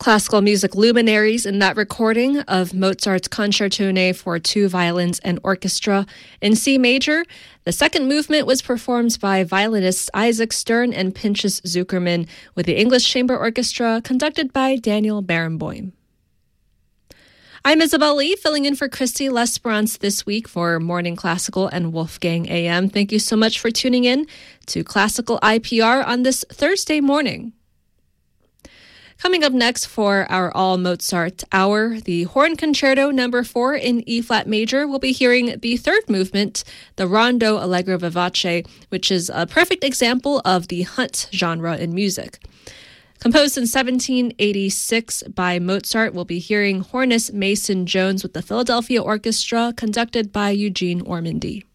Classical music luminaries in that recording of Mozart's Concertone for two violins and orchestra in C major. The second movement was performed by violinists Isaac Stern and Pinchas Zukerman with the English Chamber Orchestra conducted by Daniel Barenboim. I'm Isabel Lee, filling in for Christy Lesperance this week for Morning Classical and Wolfgang AM. Thank you so much for tuning in to Classical IPR on this Thursday morning. Coming up next for our All Mozart Hour, the Horn Concerto No. 4 in E-flat major. We'll be hearing the third movement, the Rondo Allegro Vivace, which is a perfect example of the Hunt genre in music. Composed in 1786 by Mozart, we'll be hearing Hornist Mason Jones with the Philadelphia Orchestra, conducted by Eugene Ormandy.